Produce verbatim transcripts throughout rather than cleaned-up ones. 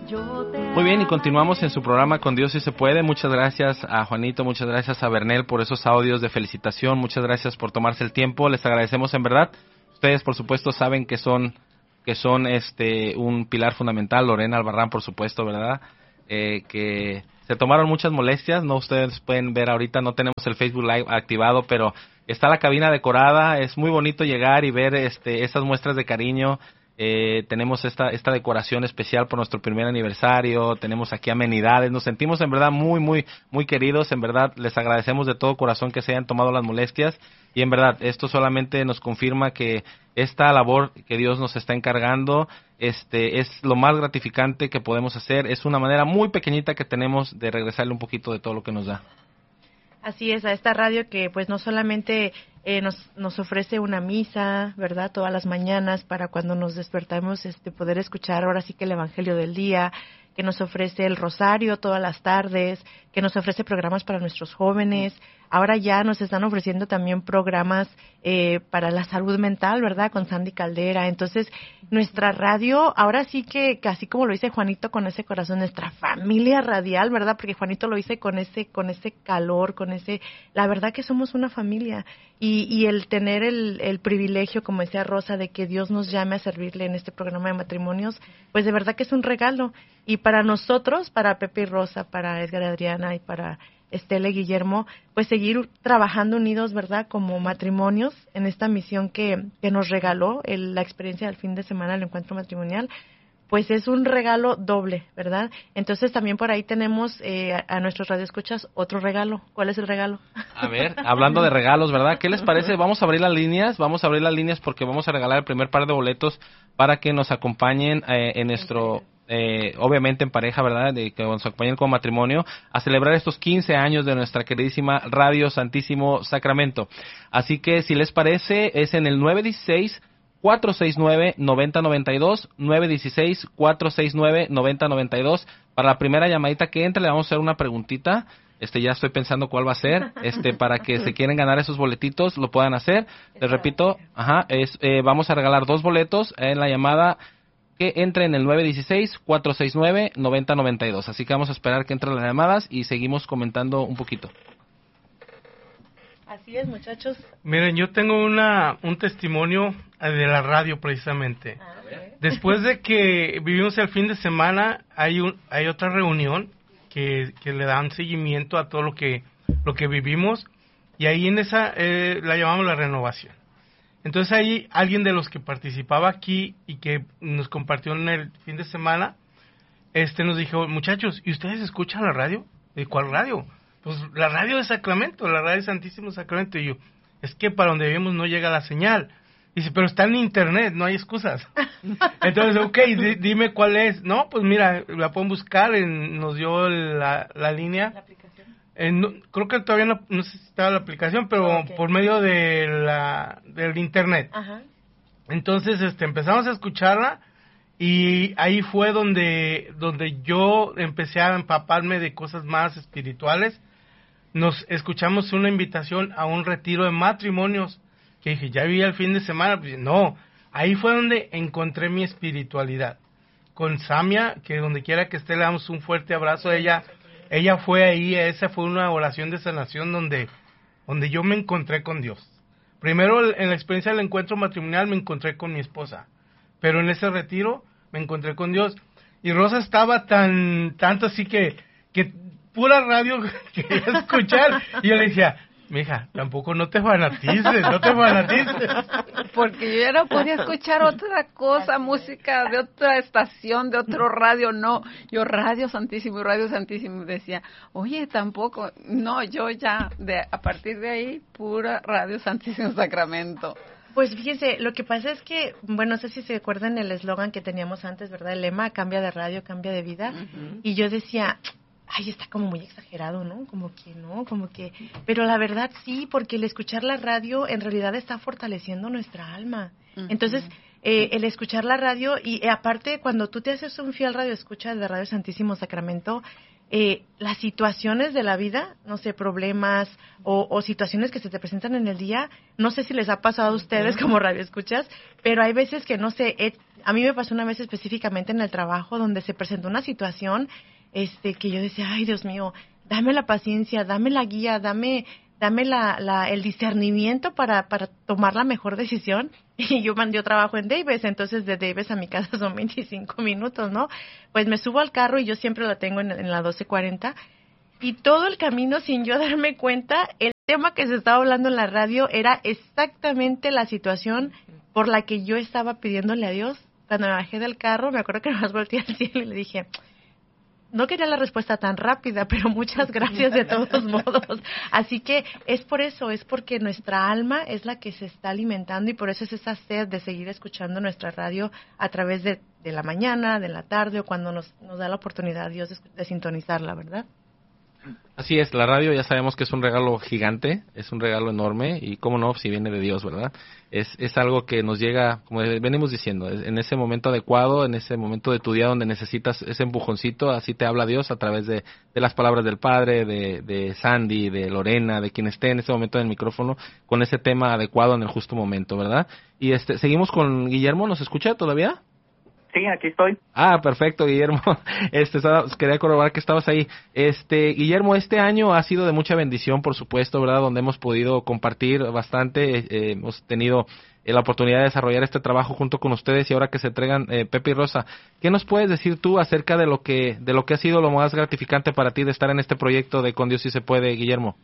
Muy bien, y continuamos en su programa Con Dios Si Se Puede. Muchas gracias a Juanito, muchas gracias a Bernel por esos audios de felicitación, muchas gracias por tomarse el tiempo, les agradecemos en verdad. Ustedes, por supuesto, saben que son que son este un pilar fundamental, Lorena Albarrán, por supuesto, ¿verdad? Eh, que se tomaron muchas molestias, no ustedes pueden ver ahorita, no tenemos el Facebook Live activado, pero está la cabina decorada, es muy bonito llegar y ver este esas muestras de cariño. Eh, tenemos esta esta decoración especial por nuestro primer aniversario, tenemos aquí amenidades, nos sentimos en verdad muy, muy, muy queridos, en verdad les agradecemos de todo corazón que se hayan tomado las molestias y en verdad esto solamente nos confirma que esta labor que Dios nos está encargando este es lo más gratificante que podemos hacer, es una manera muy pequeñita que tenemos de regresarle un poquito de todo lo que nos da. Así es, a esta radio que pues no solamente eh, nos, nos ofrece una misa, ¿verdad? Todas las mañanas para cuando nos despertamos este, poder escuchar ahora sí que el Evangelio del día, que nos ofrece el rosario todas las tardes, que nos ofrece programas para nuestros jóvenes. Ahora ya nos están ofreciendo también programas eh, para la salud mental, ¿verdad? Con Sandy Caldera. Entonces, nuestra radio, ahora sí que, casi como lo dice Juanito con ese corazón, nuestra familia radial, ¿verdad? Porque Juanito lo dice con ese, con ese calor, con ese, la verdad que somos una familia. Y, y el tener el, el privilegio, como decía Rosa, de que Dios nos llame a servirle en este programa de matrimonios, pues de verdad que es un regalo. Y para nosotros, para Pepe y Rosa, para Edgar y Adriana y para Estela y Guillermo, pues seguir trabajando unidos, ¿verdad? Como matrimonios en esta misión que, que nos regaló el, la experiencia del fin de semana, el encuentro matrimonial, pues es un regalo doble, ¿verdad? Entonces también por ahí tenemos eh, a, a nuestros radioescuchas otro regalo. ¿Cuál es el regalo? A ver, hablando de regalos, ¿verdad? ¿Qué les parece? Vamos a abrir las líneas, vamos a abrir las líneas porque vamos a regalar el primer par de boletos para que nos acompañen eh, en nuestro... Eh, obviamente en pareja, ¿verdad? De que nos acompañen como matrimonio a celebrar estos quince años de nuestra queridísima Radio Santísimo Sacramento. Así que si les parece, es en el nueve uno seis, cuatro seis nueve, nueve cero nueve dos, nueve uno seis, cuatro seis nueve, nueve cero nueve dos. Para la primera llamadita que entre le vamos a hacer una preguntita. Este, ya estoy pensando cuál va a ser, este, para que se quieren ganar esos boletitos, lo puedan hacer. Les repito, ajá, es, eh, vamos a regalar dos boletos en la llamada que entre en el nueve uno seis, cuatro seis nueve, nueve cero nueve dos. Así que vamos a esperar que entren las llamadas y seguimos comentando un poquito. Así es, muchachos. Miren, yo tengo una un testimonio de la radio precisamente. Ah, okay. Después de que vivimos el fin de semana, hay un hay otra reunión que, que le dan seguimiento a todo lo que lo que vivimos y ahí en esa eh, la llamamos la renovación. Entonces ahí alguien de los que participaba aquí y que nos compartió en el fin de semana, este nos dijo, muchachos, ¿y ustedes escuchan la radio? ¿De cuál radio? Pues la radio de Sacramento, la radio de Santísimo Sacramento. Y yo, es que para donde vivimos no llega la señal. Dice, pero está en internet, no hay excusas. Entonces, ok, di, dime cuál es. No, pues mira, la pueden buscar, en, nos dio la, la línea. ¿La aplicación? Eh, no, creo que todavía no, no sé si estaba la aplicación, pero okay. Por medio de la del internet. Ajá. Entonces, este, empezamos a escucharla y ahí fue donde donde yo empecé a empaparme de cosas más espirituales. Nos escuchamos una invitación a un retiro de matrimonios que dije, ya vi el fin de semana, pues no, ahí fue donde encontré mi espiritualidad. Con Samia, que donde quiera que esté le damos un fuerte abrazo a ella. Ella fue ahí, esa fue una oración de sanación donde, donde yo me encontré con Dios. Primero, en la experiencia del encuentro matrimonial, me encontré con mi esposa. Pero en ese retiro, me encontré con Dios. Y Rosa estaba tan, tanto así que, que pura radio quería escuchar. Y yo le decía, mija, tampoco no te fanatices, no te fanatices. Porque yo ya no podía escuchar otra cosa, música de otra estación, de otro radio, no. Yo Radio Santísimo, Radio Santísimo, decía, oye, tampoco, no, yo ya, de a partir de ahí, pura Radio Santísimo Sacramento. Pues fíjese, lo que pasa es que, bueno, no sé si se acuerdan el eslogan que teníamos antes, ¿verdad? El lema, cambia de radio, cambia de vida. Uh-huh. Y yo decía, ay, está como muy exagerado, ¿no? Como que no, como que... Pero la verdad sí, porque el escuchar la radio en realidad está fortaleciendo nuestra alma. Uh-huh. Entonces, eh, el escuchar la radio y eh, aparte cuando tú te haces un fiel radio escucha de Radio Santísimo Sacramento, eh, las situaciones de la vida, no sé, problemas o, o situaciones que se te presentan en el día, no sé si les ha pasado a ustedes como radio escuchas, pero hay veces que no sé, eh, a mí me pasó una vez específicamente en el trabajo donde se presentó una situación este que yo decía, ay Dios mío, dame la paciencia, dame la guía, dame dame la, la, el discernimiento para, para tomar la mejor decisión. Y yo mandé trabajo en Davis, entonces de Davis a mi casa son veinticinco minutos, ¿no? Pues me subo al carro y yo siempre la tengo en, en la doce cuarenta y todo el camino sin yo darme cuenta, el tema que se estaba hablando en la radio era exactamente la situación por la que yo estaba pidiéndole a Dios. Cuando me bajé del carro, me acuerdo que más volteé al cielo y le dije, no quería la respuesta tan rápida, pero muchas gracias de todos modos. Así que es por eso, es porque nuestra alma es la que se está alimentando y por eso es esa sed de seguir escuchando nuestra radio a través de, de la mañana, de la tarde o cuando nos, nos da la oportunidad Dios de, de sintonizarla, ¿verdad? Así es, la radio ya sabemos que es un regalo gigante, es un regalo enorme y cómo no, si viene de Dios, ¿verdad? Es es algo que nos llega, como venimos diciendo, en ese momento adecuado, en ese momento de tu día donde necesitas ese empujoncito, así te habla Dios a través de, de las palabras del Padre, de, de Sandy, de Lorena, de quien esté en ese momento en el micrófono, con ese tema adecuado en el justo momento, ¿verdad? Y este seguimos con Guillermo, ¿nos escucha todavía? Sí, aquí estoy. Ah, perfecto, Guillermo. Este, quería corroborar que estabas ahí. Este, Guillermo, este año ha sido de mucha bendición, por supuesto, ¿verdad? Donde hemos podido compartir bastante, eh, hemos tenido eh, la oportunidad de desarrollar este trabajo junto con ustedes y ahora que se entregan eh, Pepe y Rosa. ¿Qué nos puedes decir tú acerca de lo que de lo que ha sido lo más gratificante para ti de estar en este proyecto de Con Dios Si Se Puede, Guillermo?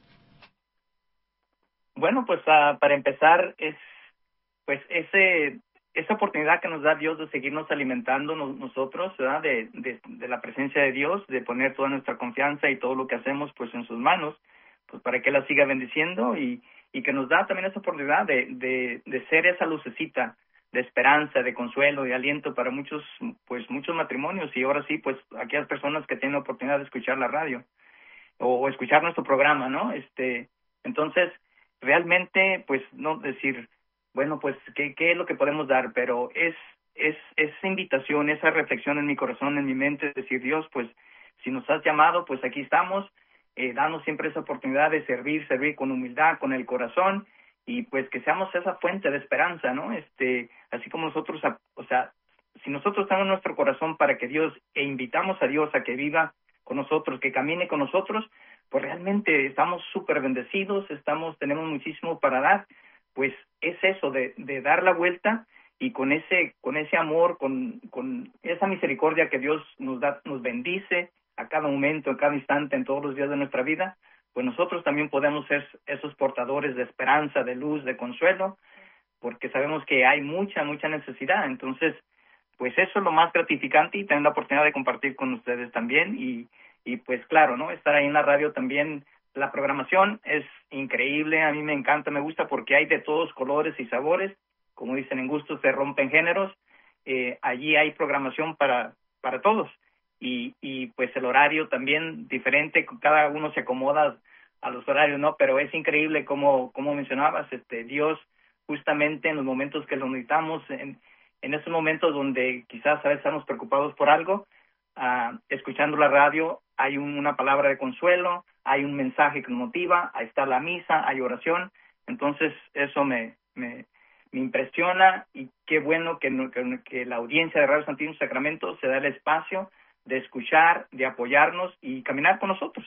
Bueno, pues uh, para empezar es pues ese esa oportunidad que nos da Dios de seguirnos alimentando nos, nosotros, ¿verdad? De, de, de la presencia de Dios, de poner toda nuestra confianza y todo lo que hacemos pues en sus manos, pues para que Él la siga bendiciendo y, y que nos da también esa oportunidad de, de, de ser esa lucecita de esperanza, de consuelo, de aliento para muchos, pues muchos matrimonios y ahora sí, pues aquellas personas que tienen la oportunidad de escuchar la radio o, o escuchar nuestro programa, ¿no? Este, entonces, realmente, pues no decir, bueno, pues, ¿qué, qué es lo que podemos dar? Pero es, es esa invitación, esa reflexión en mi corazón, en mi mente, decir, Dios, pues, si nos has llamado, pues aquí estamos, eh, danos siempre esa oportunidad de servir, servir con humildad, con el corazón, y pues que seamos esa fuente de esperanza, ¿no? Este, así como nosotros, o sea, si nosotros tenemos nuestro corazón para que Dios, e invitamos a Dios a que viva con nosotros, que camine con nosotros, pues realmente estamos súper bendecidos, estamos, tenemos muchísimo para dar, pues es eso de, de dar la vuelta y con ese con ese amor, con, con esa misericordia que Dios nos da, nos bendice a cada momento, a cada instante, en todos los días de nuestra vida, pues nosotros también podemos ser esos portadores de esperanza, de luz, de consuelo, porque sabemos que hay mucha, mucha necesidad. Entonces, pues eso es lo más gratificante y tener la oportunidad de compartir con ustedes también y, y pues claro, ¿no? Estar ahí en la radio también. La programación es increíble, a mí me encanta, me gusta porque hay de todos colores y sabores, como dicen en gustos se rompen géneros, eh, allí hay programación para para todos y y pues el horario también diferente, cada uno se acomoda a los horarios, ¿no? Pero es increíble como como mencionabas, este Dios justamente en los momentos que lo necesitamos, en en esos momentos donde quizás a veces estamos preocupados por algo, uh, escuchando la radio hay un, una palabra de consuelo, hay un mensaje que nos motiva, ahí está la misa, hay oración, entonces eso me me, me impresiona y qué bueno que, que, que la audiencia de Radio Santísimo Sacramento se da el espacio de escuchar, de apoyarnos y caminar con nosotros.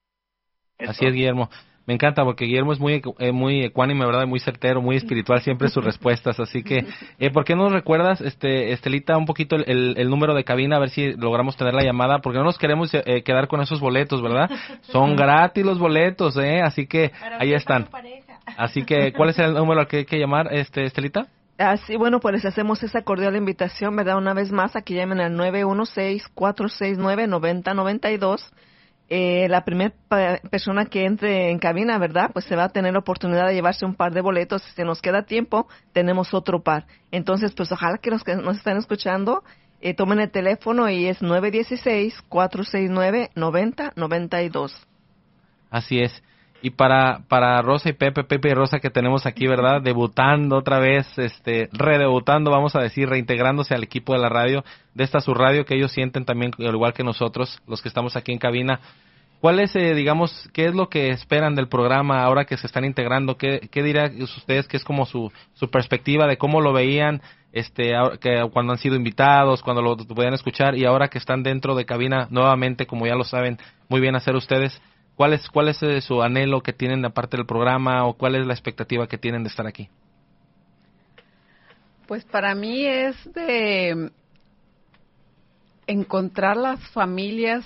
Eso. Así es, Guillermo. Me encanta porque Guillermo es muy eh, muy ecuánime, ¿verdad? Muy certero, muy espiritual siempre sus respuestas. Así que, eh, ¿por qué no nos recuerdas, este, Estelita, un poquito el, el, el número de cabina? A ver si logramos tener la llamada, porque no nos queremos eh, quedar con esos boletos, ¿verdad? Son gratis los boletos, ¿eh? Así que ahí están. Así que, ¿cuál es el número al que hay que llamar, este, Estelita? Así, bueno, pues les hacemos esa cordial invitación, ¿verdad? Una vez más, aquí llamen al nueve uno seis, cuatro seis nueve, nueve cero nueve dos. Eh, la primera pa- persona que entre en cabina, ¿verdad? Pues se va a tener la oportunidad de llevarse un par de boletos. Si se nos queda tiempo, tenemos otro par. Entonces, pues ojalá que los que nos están escuchando eh, tomen el teléfono y es nueve uno seis, cuatro seis nueve, nueve cero nueve dos. Así es. Y para para Rosa y Pepe, Pepe y Rosa que tenemos aquí, ¿verdad? Debutando otra vez, este, redebutando, vamos a decir, reintegrándose al equipo de la radio, de esta su radio que ellos sienten también, al igual que nosotros, los que estamos aquí en cabina. ¿Cuál es, eh, digamos, qué es lo que esperan del programa ahora que se están integrando? ¿Qué, qué dirán ustedes que es como su, su perspectiva de cómo lo veían este ahora, que cuando han sido invitados, cuando lo podían escuchar y ahora que están dentro de cabina nuevamente, como ya lo saben muy bien hacer ustedes? ¿Cuál es, cuál es eh, su anhelo que tienen aparte del programa o cuál es la expectativa que tienen de estar aquí? Pues para mí es de encontrar las familias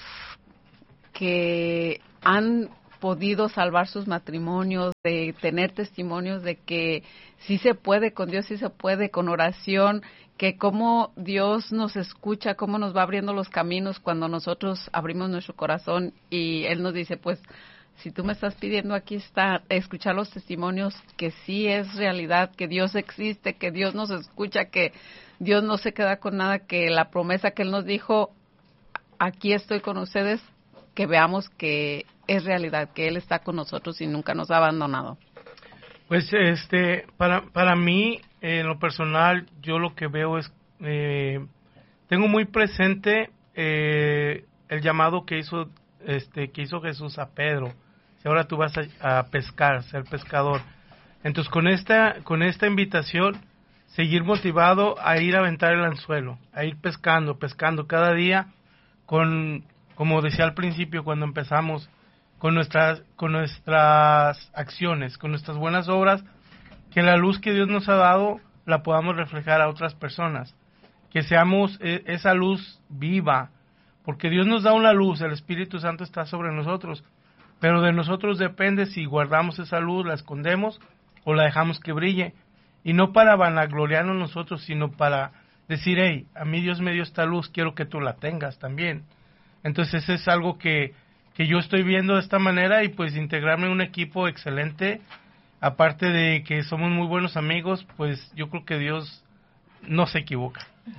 que han podido salvar sus matrimonios, de tener testimonios de que sí se puede con Dios, sí se puede con oración, que cómo Dios nos escucha, cómo nos va abriendo los caminos cuando nosotros abrimos nuestro corazón y Él nos dice, pues, si tú me estás pidiendo aquí está, escuchar los testimonios, que sí es realidad, que Dios existe, que Dios nos escucha, que Dios no se queda con nada, que la promesa que Él nos dijo, aquí estoy con ustedes, que veamos que es realidad, que Él está con nosotros y nunca nos ha abandonado. Pues este, para para mí, eh, en lo personal, yo lo que veo es, eh, tengo muy presente eh, el llamado que hizo este que hizo Jesús a Pedro. Si ahora tú vas a, a pescar, ser pescador. Entonces con esta con esta invitación, seguir motivado a ir a aventar el anzuelo, a ir pescando, pescando cada día, con, como decía al principio cuando empezamos, con nuestras con nuestras acciones, con nuestras buenas obras, que la luz que Dios nos ha dado la podamos reflejar a otras personas, que seamos eh, esa luz viva, porque Dios nos da una luz, el Espíritu Santo está sobre nosotros, pero de nosotros depende si guardamos esa luz, la escondemos o la dejamos que brille, y no para vanagloriarnos nosotros, sino para decir, hey, a mí Dios me dio esta luz, quiero que tú la tengas también. Entonces es algo que que yo estoy viendo de esta manera y pues integrarme en un equipo excelente, aparte de que somos muy buenos amigos, pues yo creo que Dios no se equivoca.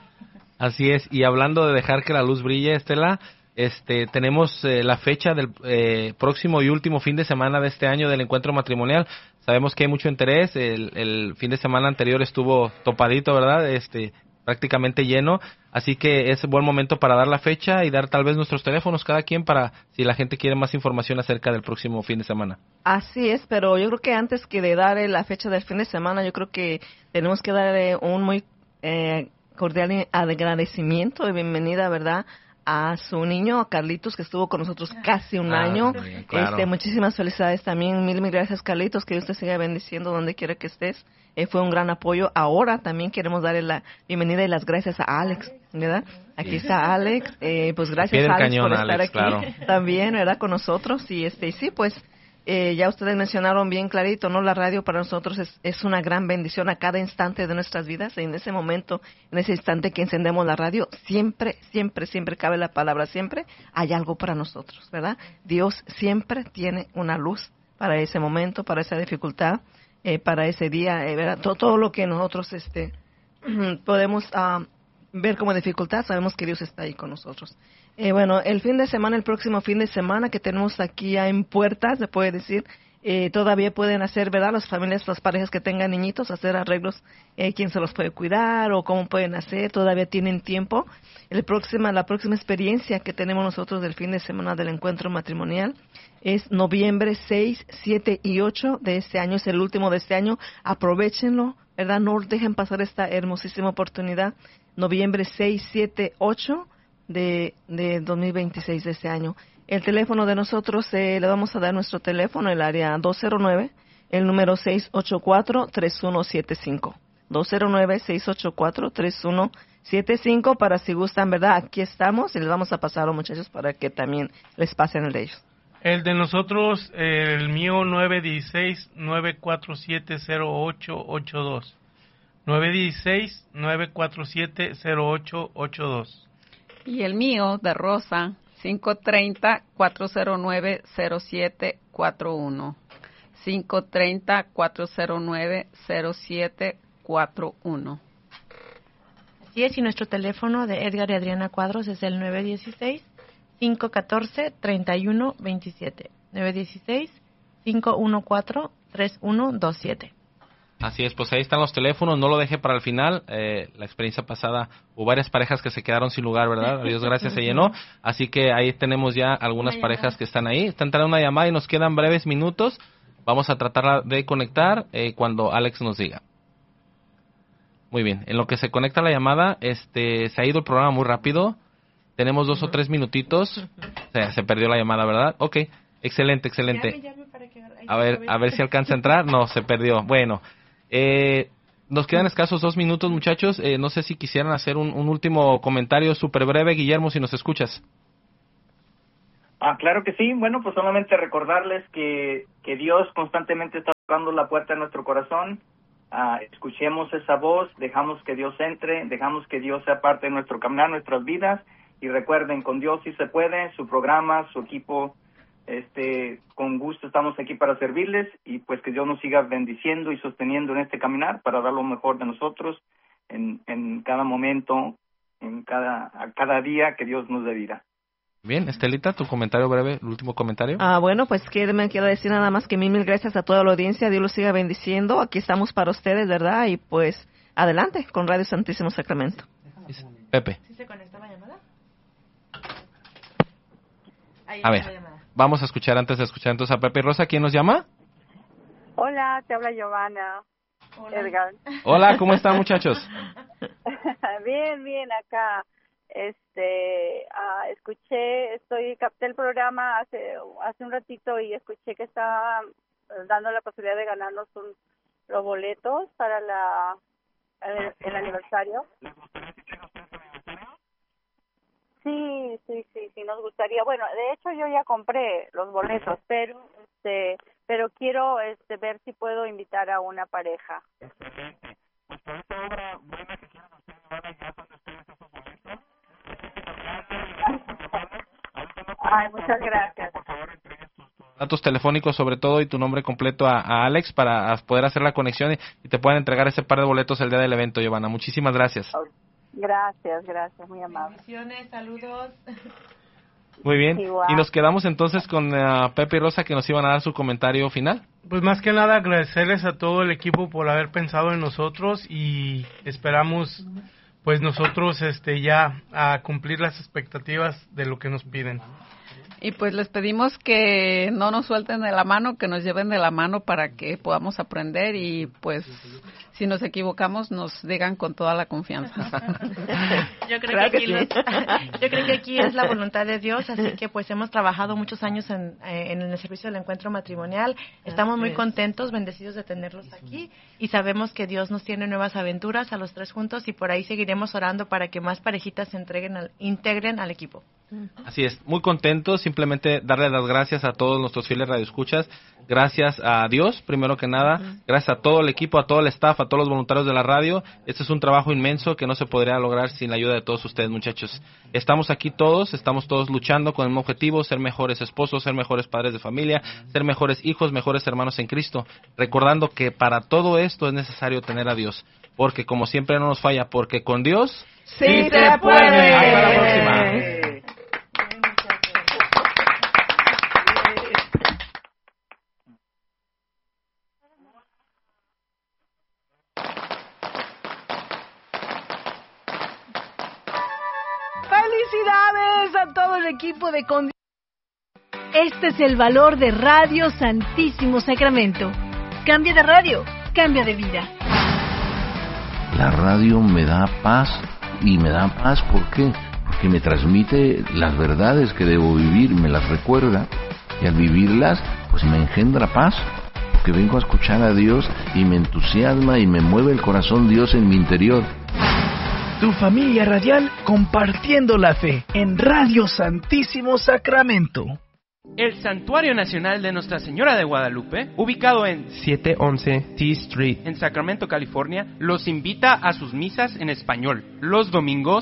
Así es, y hablando de dejar que la luz brille, Estela, este, tenemos eh, la fecha del eh, próximo y último fin de semana de este año del encuentro matrimonial. Sabemos que hay mucho interés, el, el fin de semana anterior estuvo topadito, ¿verdad? Este, prácticamente lleno, así que es buen momento para dar la fecha y dar tal vez nuestros teléfonos cada quien para si la gente quiere más información acerca del próximo fin de semana. Así es, pero yo creo que antes que de dar la fecha del fin de semana, yo creo que tenemos que dar un muy eh, cordial agradecimiento y bienvenida, ¿verdad?, a su niño, a Carlitos, que estuvo con nosotros casi un ah, año. Bien, claro. Este, muchísimas felicidades también, mil, mil gracias, Carlitos, que Dios te siga bendiciendo donde quiera que estés. Eh, fue un gran apoyo. Ahora también queremos darle la bienvenida y las gracias a Alex, ¿verdad? Aquí sí. está Alex, eh, pues gracias Alex cañón, por estar Alex, aquí claro. también, ¿verdad? Con nosotros. Y este, sí, pues eh, ya ustedes mencionaron bien clarito, ¿no? La radio para nosotros es, es una gran bendición a cada instante de nuestras vidas. En ese momento, en ese instante que encendemos la radio, siempre, siempre, siempre cabe la palabra siempre, hay algo para nosotros, ¿verdad? Dios siempre tiene una luz para ese momento, para esa dificultad, eh, para ese día, eh, ¿verdad? Todo, todo lo que nosotros este, podemos uh, ver como dificultad, sabemos que Dios está ahí con nosotros. Eh, bueno, el fin de semana, el próximo fin de semana que tenemos aquí ya en puertas, se puede decir, eh, todavía pueden hacer, ¿verdad? Las familias, las parejas que tengan niñitos, hacer arreglos, eh, quién se los puede cuidar o cómo pueden hacer, todavía tienen tiempo. El próxima, la próxima experiencia que tenemos nosotros del fin de semana del encuentro matrimonial es noviembre seis, siete y ocho de este año, es el último de este año, aprovechenlo, ¿verdad? No dejen pasar esta hermosísima oportunidad, noviembre seis, siete, ocho de, de dos mil veintiséis de este año. El teléfono de nosotros, eh, le vamos a dar nuestro teléfono, el área dos cero nueve, el número seis ocho cuatro, tres uno siete cinco. dos cero nueve, seis ocho cuatro, tres uno siete cinco, para si gustan, ¿verdad? Aquí estamos y les vamos a pasar a los muchachos para que también les pasen el de ellos. El de nosotros, el mío, nueve uno seis, nueve cuatro siete, cero ocho ocho dos. nueve uno seis, nueve cuatro siete, cero ocho ocho dos. Y el mío, de Rosa, cinco tres cero, cuatro cero nueve, cero siete cuatro uno. cinco tres cero, cuatro cero nueve, cero siete cuatro uno. Así es, y nuestro teléfono de Edgar y Adriana Cuadros es el nueve uno seis, cinco uno cuatro, tres uno dos siete. nueve uno seis, cinco uno cuatro, tres uno dos siete. Así es, pues ahí están los teléfonos, no lo deje para el final. Eh, la experiencia pasada hubo varias parejas que se quedaron sin lugar, ¿verdad? A Dios gracias, se llenó. Así que ahí tenemos ya algunas parejas que están ahí. Está entrando una llamada y nos quedan breves minutos. Vamos a tratar de conectar eh, cuando Alex nos diga. Muy bien, en lo que se conecta la llamada, este, se ha ido el programa muy rápido. Tenemos dos o tres minutitos. O sea, se perdió la llamada, ¿verdad? Ok, excelente, excelente. Llame, llame para que... Ay, A ver, a ver si alcanza a entrar. No, se perdió. Bueno, eh, nos quedan escasos dos minutos, muchachos. Eh, no sé si quisieran hacer un, un último comentario súper breve, Guillermo, si nos escuchas. Ah, claro que sí. Bueno, pues solamente recordarles que, que Dios constantemente está tocando la puerta de nuestro corazón. Ah, escuchemos esa voz, dejamos que Dios entre, dejamos que Dios sea parte de nuestro caminar, nuestras vidas. Y recuerden, con Dios sí se puede, su programa, su equipo, este, con gusto estamos aquí para servirles. Y pues que Dios nos siga bendiciendo y sosteniendo en este caminar para dar lo mejor de nosotros en, en cada momento, en cada, a cada día que Dios nos dé vida. Bien, Estelita, tu comentario breve, el último comentario. Ah, bueno, pues que me quiero decir nada más que mil, mil gracias a toda la audiencia. Dios los siga bendiciendo. Aquí estamos para ustedes, ¿verdad? Y pues, adelante con Radio Santísimo Sacramento. Pepe. ¿Sí se conectó la llamada? Ahí A está ver, la llamada. vamos a escuchar antes de escuchar entonces a Pepe y Rosa. ¿Quién nos llama? Hola, te habla Giovanna. Hola. Edgar. Hola, ¿cómo están, muchachos? Bien, bien, acá. Este, ah, escuché, estoy, capté el programa hace hace un ratito y escuché que estaba dando la posibilidad de ganarnos un, los boletos para la el, el aniversario. Sí, sí, sí, sí, nos gustaría. Bueno, de hecho yo ya compré los boletos, pero este, pero quiero este ver si puedo invitar a una pareja. Excelente. Pues por esta obra buena que quieren ustedes, van a llegar donde ustedes esos boletos. Ay, muchas gracias. Datos telefónicos sobre todo y tu nombre completo a, a Alex para poder hacer la conexión y, y te puedan entregar ese par de boletos el día del evento, Giovanna. Muchísimas gracias. Gracias, gracias, muy amable. Bendiciones, saludos. Muy bien. Igual. Y nos quedamos entonces con uh, Pepe y Rosa que nos iban a dar su comentario final. Pues más que nada agradecerles a todo el equipo por haber pensado en nosotros y esperamos pues nosotros este ya a cumplir las expectativas de lo que nos piden. Y pues les pedimos que no nos suelten de la mano, que nos lleven de la mano para que podamos aprender y pues si nos equivocamos nos digan con toda la confianza. Yo creo Claro que que aquí sí. los- yo creo que aquí es la voluntad de Dios, así que pues hemos trabajado muchos años en, eh, en el servicio del encuentro matrimonial. Estamos muy contentos, bendecidos de tenerlos aquí y sabemos que Dios nos tiene nuevas aventuras a los tres juntos y por ahí seguiremos orando para que más parejitas se entreguen al, integren al equipo. Así es, muy contentos, simplemente darle las gracias a todos nuestros fieles radioescuchas, gracias a Dios, primero que nada, gracias a todo el equipo, a todo el staff, a todos los voluntarios de la radio. Este es un trabajo inmenso que no se podría lograr sin la ayuda de todos ustedes, muchachos. Estamos aquí todos, estamos todos luchando con el mismo objetivo, ser mejores esposos, ser mejores padres de familia, ser mejores hijos, mejores hermanos en Cristo, recordando que para todo esto es necesario tener a Dios, porque como siempre no nos falla, porque con Dios ¡Sí se puede! Hasta la próxima. ¡Felicidades a todo el equipo de Con... Este es el valor de Radio Santísimo Sacramento. Cambia de radio, cambia de vida. La radio me da paz y me da paz ¿por qué? Porque me transmite las verdades que debo vivir, me las recuerda y al vivirlas pues me engendra paz porque vengo a escuchar a Dios y me entusiasma y me mueve el corazón Dios en mi interior. Tu familia radial compartiendo la fe en Radio Santísimo Sacramento. El Santuario Nacional de Nuestra Señora de Guadalupe, ubicado en siete once T Street en Sacramento, California, los invita a sus misas en español los domingos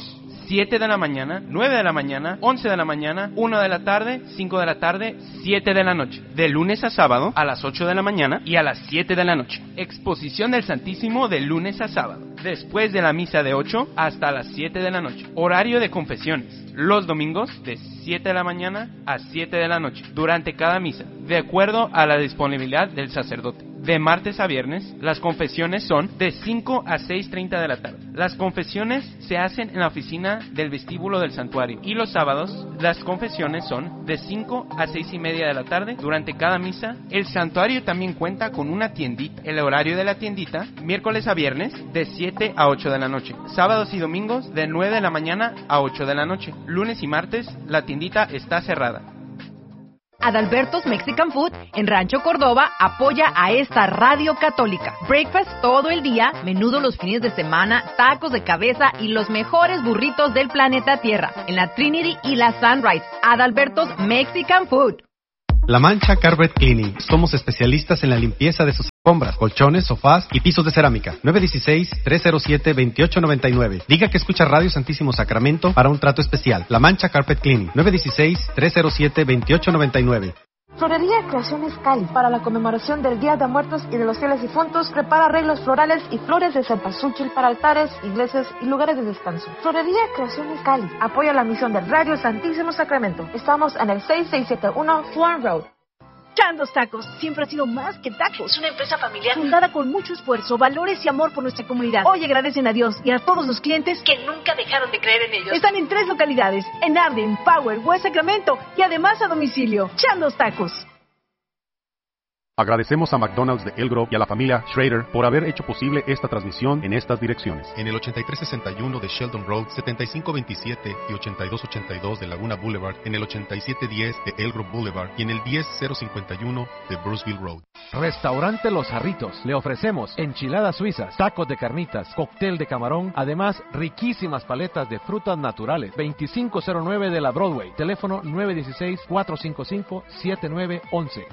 siete de la mañana, nueve de la mañana, once de la mañana, una de la tarde, cinco de la tarde, siete de la noche. De lunes a sábado a las ocho de la mañana y a las siete de la noche. Exposición del Santísimo de lunes a sábado. Después de la misa de ocho hasta las siete de la noche. Horario de confesiones. Los domingos de siete de la mañana a siete de la noche. Durante cada misa. De acuerdo a la disponibilidad del sacerdote. De martes a viernes, las confesiones son de cinco a seis treinta de la tarde. Las confesiones se hacen en la oficina del vestíbulo del santuario. Y los sábados, las confesiones son de cinco a seis y media de la tarde. Durante cada misa, el santuario también cuenta con una tiendita. El horario de la tiendita, miércoles a viernes, de siete a ocho de la noche. Sábados y domingos, de nueve de la mañana a ocho de la noche. Lunes y martes, la tiendita está cerrada. Adalberto's Mexican Food en Rancho Córdoba apoya a esta radio católica. Breakfast todo el día, menudo los fines de semana, tacos de cabeza y los mejores burritos del planeta Tierra en la Trinity y la Sunrise. Adalberto's Mexican Food. La Mancha Carpet Cleaning. Somos especialistas en la limpieza de sus alfombras, colchones, sofás y pisos de cerámica. nueve uno seis, tres cero siete, dos ocho nueve nueve. Diga que escucha Radio Santísimo Sacramento para un trato especial. La Mancha Carpet Cleaning. nueve uno seis, tres cero siete, dos ocho nueve nueve. Florería Creaciones Cali, para la conmemoración del Día de Muertos y de los Fieles Difuntos, prepara arreglos florales y flores de cempasúchil para altares, iglesias y lugares de descanso. Florería Creaciones Cali apoya la misión del Radio Santísimo Sacramento. Estamos en el seis seis siete uno Flan Road. Chandos Tacos siempre ha sido más que tacos. Es una empresa familiar fundada con mucho esfuerzo, valores y amor por nuestra comunidad. Hoy agradecen a Dios y a todos los clientes que nunca dejaron de creer en ellos. Están en tres localidades, en Arden, Power, West Sacramento y además a domicilio. Chandos Tacos. Agradecemos a McDonald's de El Grove y a la familia Schrader por haber hecho posible esta transmisión en estas direcciones. En el ochenta y tres sesenta y uno de Sheldon Road, setenta y cinco veintisiete y ochenta y dos ochenta y dos de Laguna Boulevard, en el ochenta y siete diez de El Grove Boulevard y en el diez cero cincuenta y uno de Bruceville Road. Restaurante Los Jarritos. Le ofrecemos enchiladas suizas, tacos de carnitas, cóctel de camarón, además riquísimas paletas de frutas naturales. veinticinco cero nueve de la Broadway. Teléfono nueve uno seis, cuatro cinco cinco, siete nueve uno uno.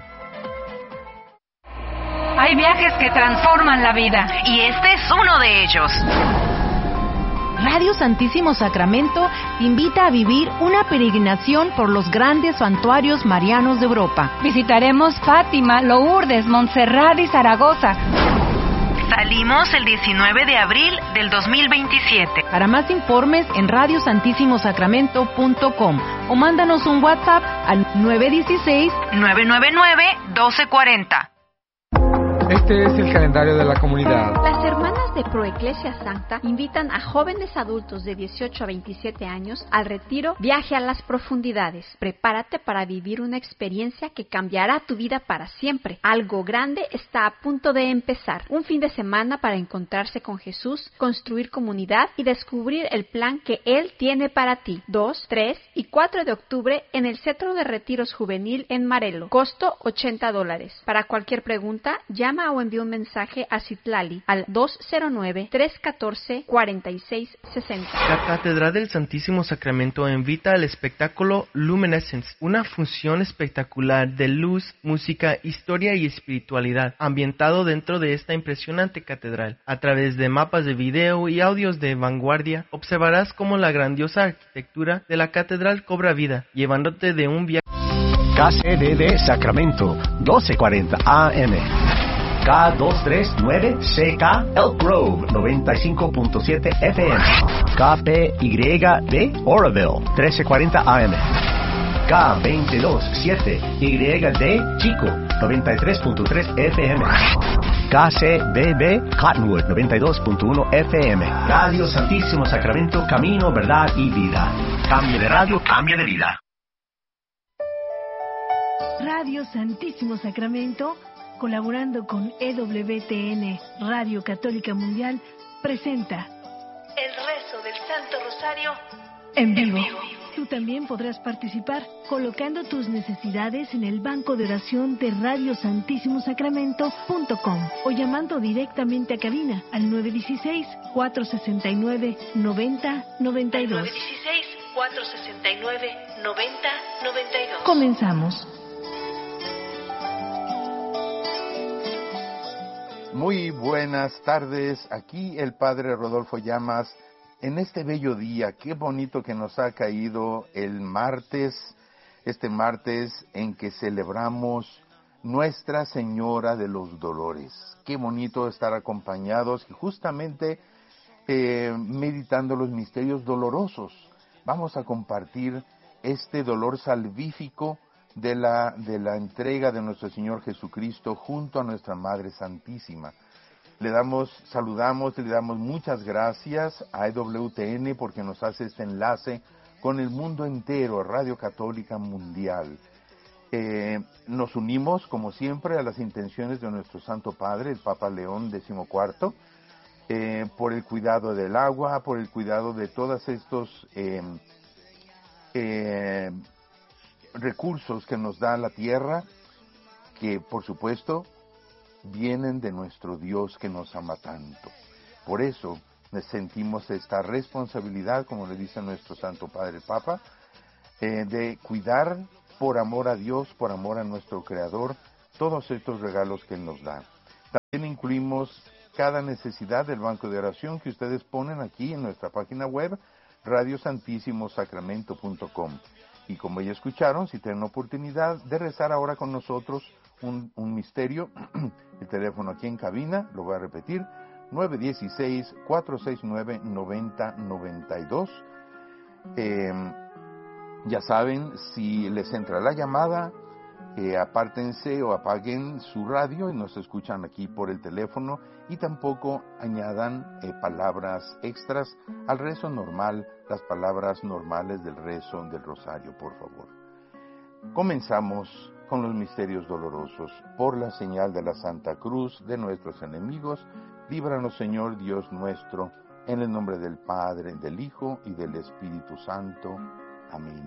Hay viajes que transforman la vida y este es uno de ellos. Radio Santísimo Sacramento te invita a vivir una peregrinación por los grandes santuarios marianos de Europa. Visitaremos Fátima, Lourdes, Montserrat y Zaragoza. Salimos el diecinueve de abril del dos mil veintisiete. Para más informes en radio santísimo sacramento punto com o mándanos un WhatsApp al nueve uno seis, nueve nueve nueve, uno dos cuatro cero. Este es el calendario de la comunidad. Las hermanas de Proeclesia Sancta invitan a jóvenes adultos de dieciocho a veintisiete años al retiro Viaje a las Profundidades. Prepárate para vivir una experiencia que cambiará tu vida para siempre. Algo grande está a punto de empezar. Un fin de semana para encontrarse con Jesús, construir comunidad y descubrir el plan que Él tiene para ti. dos, tres y cuatro de octubre en el Centro de Retiros Juvenil en Marelo. Costo ochenta dólares. Para cualquier pregunta, llama o envía un mensaje a Citlali al dos cero nueve, tres uno cuatro, cuatro seis seis cero. La Catedral del Santísimo Sacramento invita al espectáculo Luminescence, una función espectacular de luz, música, historia y espiritualidad, ambientado dentro de esta impresionante catedral. A través de mapas de video y audios de vanguardia, observarás cómo la grandiosa arquitectura de la catedral cobra vida, llevándote de un viaje. K C D D Sacramento, doce cuarenta A M. K doscientos treinta y nueve C K Elk Grove, noventa y cinco punto siete F M. K P Y D Oroville, trece cuarenta A M. K veintidós siete Y D Chico, noventa y tres punto tres F M. K C B B Cottonwood, noventa y dos punto uno F M. Radio Santísimo Sacramento, camino, verdad y vida. Cambio de radio, cambio de vida. Radio Santísimo Sacramento, colaborando con E W T N, Radio Católica Mundial, presenta El Rezo del Santo Rosario en vivo. En vivo. Tú también podrás participar colocando tus necesidades en el banco de oración de radio santísimo sacramento punto com o llamando directamente a cabina al nueve uno seis, cuatro seis nueve, nueve cero nueve dos. nueve uno seis, cuatro seis nueve, nueve cero nueve dos. Comenzamos. Muy buenas tardes, aquí el Padre Rodolfo Llamas en este bello día, qué bonito que nos ha caído el martes, este martes en que celebramos Nuestra Señora de los Dolores. Qué bonito estar acompañados y justamente eh, meditando los misterios dolorosos. Vamos a compartir este dolor salvífico de la, de la entrega de nuestro Señor Jesucristo junto a nuestra Madre Santísima. Le damos, saludamos, le damos muchas gracias a E W T N porque nos hace este enlace con el mundo entero, Radio Católica Mundial. Eh, nos unimos, como siempre, a las intenciones de nuestro Santo Padre, el Papa León decimocuarto, eh, por el cuidado del agua, por el cuidado de todos estos eh, eh, recursos que nos da la tierra, que por supuesto vienen de nuestro Dios que nos ama tanto. Por eso sentimos esta responsabilidad, como le dice nuestro Santo Padre el Papa, eh, de cuidar por amor a Dios, por amor a nuestro Creador, todos estos regalos que Él nos da. También incluimos cada necesidad del banco de oración que ustedes ponen aquí en nuestra página web, radio santísimo sacramento punto com. Y como ya escucharon, si tienen oportunidad de rezar ahora con nosotros un, un misterio, el teléfono aquí en cabina, lo voy a repetir, nueve uno seis, cuatro seis nueve, nueve cero nueve dos. Eh, ya saben, si les entra la llamada, eh, apártense o apaguen su radio y nos escuchan aquí por el teléfono, y tampoco añadan eh, palabras extras al rezo normal, las palabras normales del rezo del rosario, por favor. Comenzamos con los misterios dolorosos. Por la señal de la Santa Cruz de nuestros enemigos, líbranos, Señor Dios nuestro, en el nombre del Padre, del Hijo y del Espíritu Santo. Amén.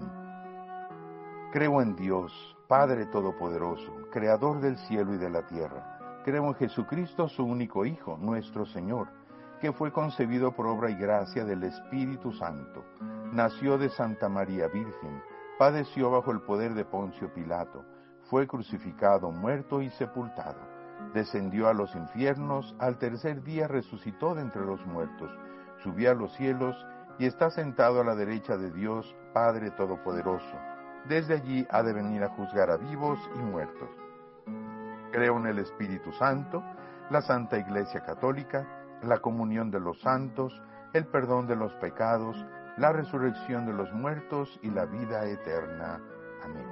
Creo en Dios, Padre Todopoderoso, Creador del cielo y de la tierra. Creo en Jesucristo, su único Hijo, nuestro Señor, que fue concebido por obra y gracia del Espíritu Santo. Nació de Santa María Virgen, padeció bajo el poder de Poncio Pilato, fue crucificado, muerto y sepultado. Descendió a los infiernos, al tercer día resucitó de entre los muertos, subió a los cielos y está sentado a la derecha de Dios, Padre Todopoderoso. Desde allí ha de venir a juzgar a vivos y muertos. Creo en el Espíritu Santo, la Santa Iglesia Católica, la comunión de los santos, el perdón de los pecados, la resurrección de los muertos y la vida eterna. Amén.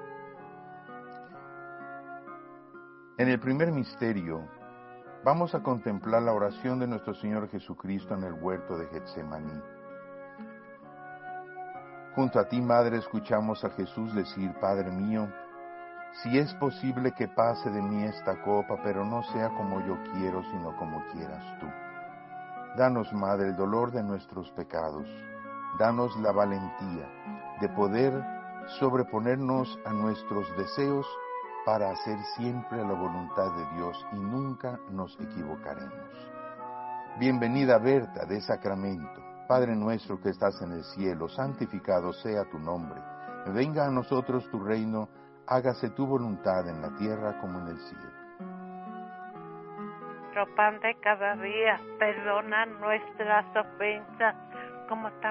En el primer misterio, vamos a contemplar la oración de nuestro Señor Jesucristo en el huerto de Getsemaní. Junto a ti, Madre, escuchamos a Jesús decir: Padre mío, si es posible que pase de mí esta copa, pero no sea como yo quiero, sino como quieras tú. Danos, Madre, el dolor de nuestros pecados. Danos la valentía de poder sobreponernos a nuestros deseos para hacer siempre la voluntad de Dios y nunca nos equivocaremos. Bienvenida Berta de Sacramento. Padre nuestro que estás en el cielo, santificado sea tu nombre. Venga a nosotros tu reino, hágase tu voluntad en la tierra como en el cielo. Nuestro pan de cada día, perdona nuestras ofensas, como también